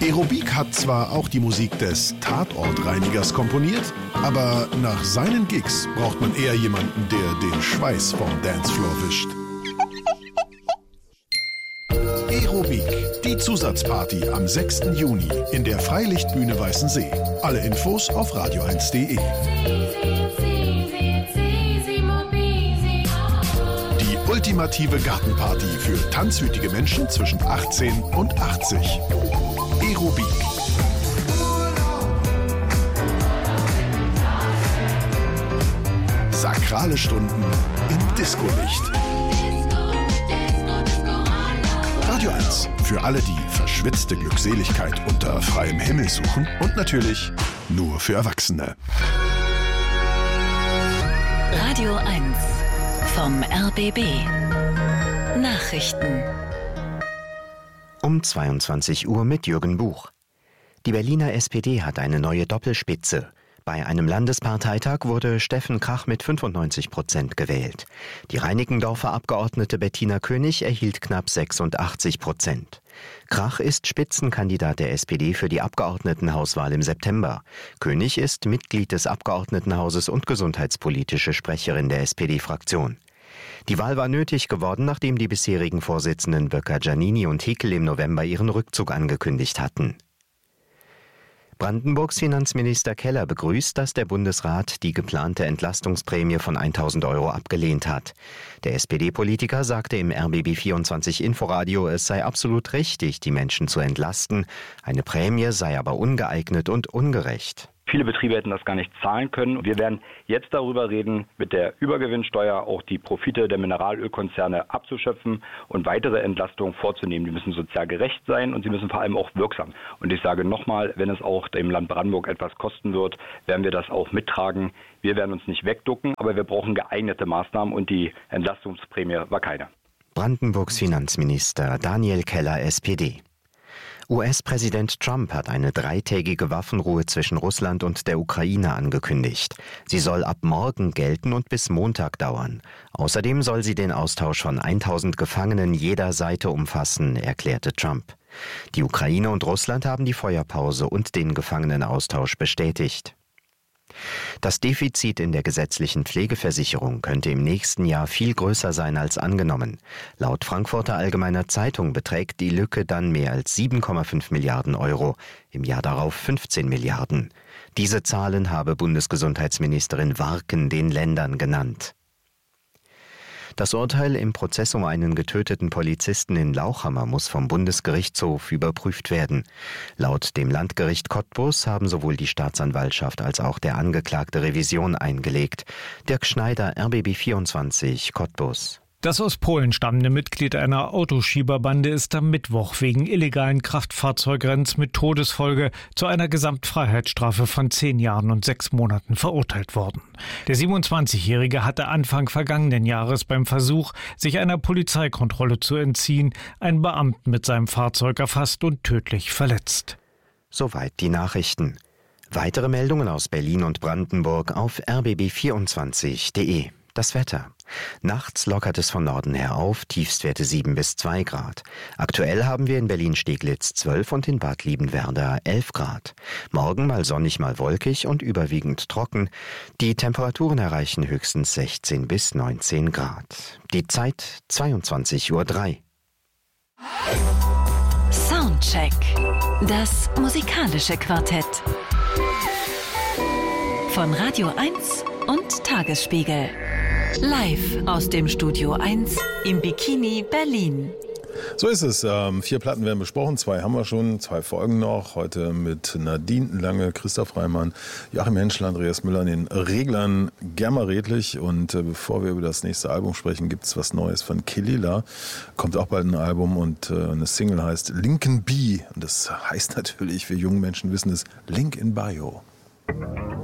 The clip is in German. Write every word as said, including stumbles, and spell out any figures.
Aerobik hat zwar auch die Musik des Tatortreinigers komponiert, aber nach seinen Gigs braucht man eher jemanden, der den Schweiß vom Dancefloor wischt. Aerobik, die Zusatzparty am sechsten Juni in der Freilichtbühne Weißensee. Alle Infos auf radio eins punkt de. Die ultimative Gartenparty für tanzwütige Menschen zwischen achtzehn und achtzig. Aerobik. Sakrale Stunden im Discolicht. Radio eins. Für alle, die verschwitzte Glückseligkeit unter freiem Himmel suchen und natürlich nur für Erwachsene. Radio eins vom R B B. Nachrichten. Um zweiundzwanzig Uhr mit Jürgen Buch. Die Berliner S P D hat eine neue Doppelspitze. Bei einem Landesparteitag wurde Steffen Krach mit fünfundneunzig Prozent gewählt. Die Reinickendorfer Abgeordnete Bettina König erhielt knapp sechsundachtzig Prozent. Krach ist Spitzenkandidat der S P D für die Abgeordnetenhauswahl im September. König ist Mitglied des Abgeordnetenhauses und gesundheitspolitische Sprecherin der S P D-Fraktion. Die Wahl war nötig geworden, nachdem die bisherigen Vorsitzenden Böcker, Giannini und Hickel im November ihren Rückzug angekündigt hatten. Brandenburgs Finanzminister Keller begrüßt, dass der Bundesrat die geplante Entlastungsprämie von tausend Euro abgelehnt hat. Der S P D-Politiker sagte im R B B vierundzwanzig Inforadio, es sei absolut richtig, die Menschen zu entlasten. Eine Prämie sei aber ungeeignet und ungerecht. Viele Betriebe hätten das gar nicht zahlen können. Wir werden jetzt darüber reden, mit der Übergewinnsteuer auch die Profite der Mineralölkonzerne abzuschöpfen und weitere Entlastungen vorzunehmen. Die müssen sozial gerecht sein und sie müssen vor allem auch wirksam. Und ich sage nochmal, wenn es auch dem Land Brandenburg etwas kosten wird, werden wir das auch mittragen. Wir werden uns nicht wegducken, aber wir brauchen geeignete Maßnahmen und die Entlastungsprämie war keine. Brandenburgs Finanzminister Daniel Keller, S P D. U S-Präsident Trump hat eine dreitägige Waffenruhe zwischen Russland und der Ukraine angekündigt. Sie soll ab morgen gelten und bis Montag dauern. Außerdem soll sie den Austausch von tausend Gefangenen jeder Seite umfassen, erklärte Trump. Die Ukraine und Russland haben die Feuerpause und den Gefangenenaustausch bestätigt. Das Defizit in der gesetzlichen Pflegeversicherung könnte im nächsten Jahr viel größer sein als angenommen. Laut Frankfurter Allgemeiner Zeitung beträgt die Lücke dann mehr als sieben Komma fünf Milliarden Euro, im Jahr darauf fünfzehn Milliarden. Diese Zahlen habe Bundesgesundheitsministerin Warken den Ländern genannt. Das Urteil im Prozess um einen getöteten Polizisten in Lauchhammer muss vom Bundesgerichtshof überprüft werden. Laut dem Landgericht Cottbus haben sowohl die Staatsanwaltschaft als auch der Angeklagte Revision eingelegt. Dirk Schneider, R B B vierundzwanzig, Cottbus. Das aus Polen stammende Mitglied einer Autoschieberbande ist am Mittwoch wegen illegalen Kraftfahrzeugrennens mit Todesfolge zu einer Gesamtfreiheitsstrafe von zehn Jahren und sechs Monaten verurteilt worden. Der siebenundzwanzigjährige hatte Anfang vergangenen Jahres beim Versuch, sich einer Polizeikontrolle zu entziehen, einen Beamten mit seinem Fahrzeug erfasst und tödlich verletzt. Soweit die Nachrichten. Weitere Meldungen aus Berlin und Brandenburg auf r b b vierundzwanzig punkt de. Das Wetter. Nachts lockert es von Norden her auf, Tiefstwerte sieben bis zwei Grad. Aktuell haben wir in Berlin-Steglitz zwölf und in Bad Liebenwerda elf Grad. Morgen mal sonnig, mal wolkig und überwiegend trocken. Die Temperaturen erreichen höchstens sechzehn bis neunzehn Grad. Die Zeit zweiundzwanzig Uhr drei. Soundcheck. Das musikalische Quartett. Von Radio eins und Tagesspiegel. Live aus dem Studio eins im Bikini Berlin. So ist es. Ähm, vier Platten werden besprochen, zwei haben wir schon, zwei Folgen noch. Heute mit Nadine Lange, Christoph Reimann, Joachim Henschel, Andreas Müller an den Reglern, Germa Redlich. Und äh, bevor wir über das nächste Album sprechen, gibt es was Neues von Kelela. Kommt auch bald ein Album und äh, eine Single heißt Lincoln Bee. Und das heißt natürlich, wir jungen Menschen wissen es, Link in Bio.